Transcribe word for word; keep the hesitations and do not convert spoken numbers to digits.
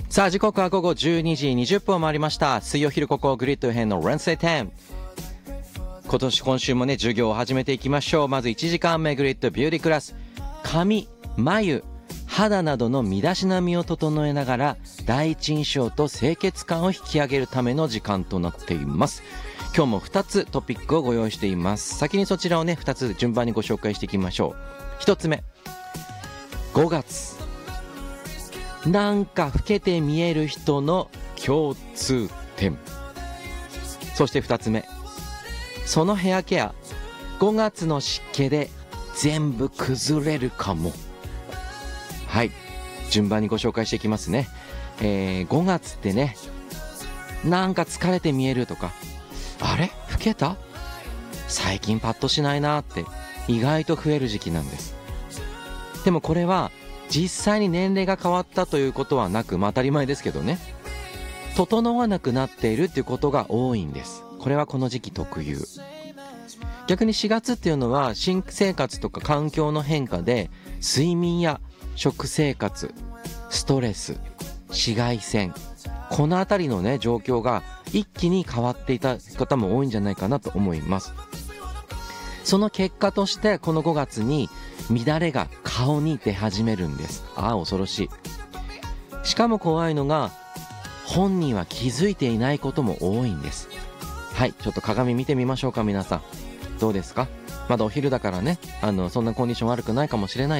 さあ時刻は午後じゅうにじにじゅっぷんを回りました。水曜昼ここグリッド編の Wednesday テン。今年今週もね授業を始めていきましょう。まずいちじかんめグリッドビューティークラス、髪、眉、肌などの身だしなみを整えながら第一印象と清潔感を引き上げるための時間となっています。今日もふたつトピックをご用意しています。先にそちらをねふたつ順番にご紹介していきましょう。ひとつめ、ごがつなんか老けて見える人の共通点。そしてふたつめ、そのヘアケアごがつの湿気で全部崩れるかも。はい、順番にご紹介していきますね。えー、ごがつってね、なんか疲れて見えるとか、あれ老けた、最近パッとしないなって意外と増える時期なんです。でもこれは実際に年齢が変わったということはなく、まあ当たり前ですけどね、整わなくなっているっていうことが多いんです。これはこの時期特有。逆にしがつっていうのは新生活とか環境の変化で睡眠や食生活、ストレス、紫外線、このあたりのね状況が一気に変わっていた方も多いんじゃないかなと思います。その結果としてこのごがつに乱れが顔に出始めるんです。ああ恐ろしい。しかも怖いのが本人は気づいていないことも多いんです。はい、ちょっと鏡見てみましょうか。皆さんどうですか。まだお昼だからね、あのそんなコンディション悪くないかもしれない